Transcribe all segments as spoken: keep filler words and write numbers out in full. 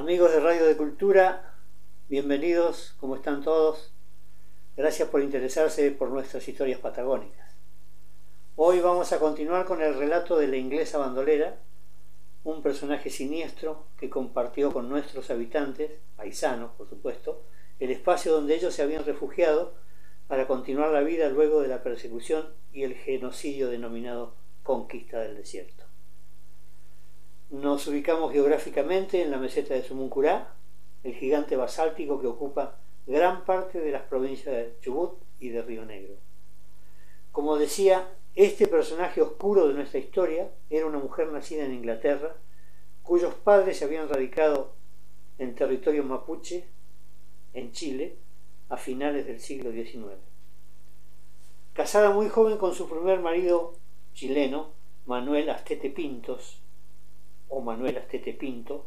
Amigos de Radio de Cultura, bienvenidos, ¿cómo están todos? Gracias por interesarse por nuestras historias patagónicas. Hoy vamos a continuar con el relato de la inglesa bandolera, un personaje siniestro que compartió con nuestros habitantes, paisanos por supuesto, el espacio donde ellos se habían refugiado para continuar la vida luego de la persecución y el genocidio denominado Conquista del Desierto. Nos ubicamos geográficamente en la meseta de Sumuncurá, el gigante basáltico que ocupa gran parte de las provincias de Chubut y de Río Negro. Como decía, este personaje oscuro de nuestra historia era una mujer nacida en Inglaterra, cuyos padres se habían radicado en territorio mapuche, en Chile, a finales del siglo diecinueve. Casada muy joven con su primer marido chileno, Manuel Astete Pintos, o Manuel Astete Pinto,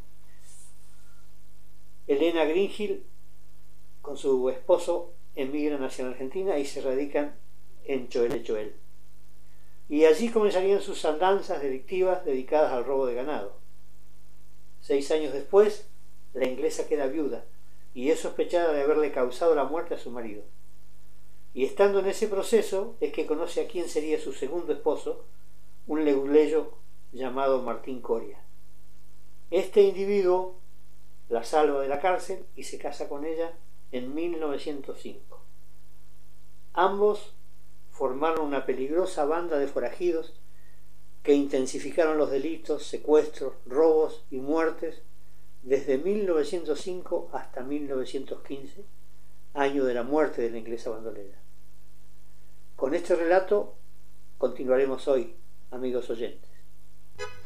Elena Greenhill con su esposo emigran hacia la Argentina y se radican en Choel Choel. Y allí comenzarían sus andanzas delictivas dedicadas al robo de ganado. Seis años después, la inglesa queda viuda y es sospechada de haberle causado la muerte a su marido. Y estando en ese proceso es que conoce a quien sería su segundo esposo, un leguleyo llamado Martín Coria. Este individuo la salva de la cárcel y se casa con ella en mil novecientos cinco. Ambos formaron una peligrosa banda de forajidos que intensificaron los delitos, secuestros, robos y muertes desde mil novecientos cinco hasta mil novecientos quince, año de la muerte de la inglesa bandolera. Con este relato continuaremos hoy, amigos oyentes.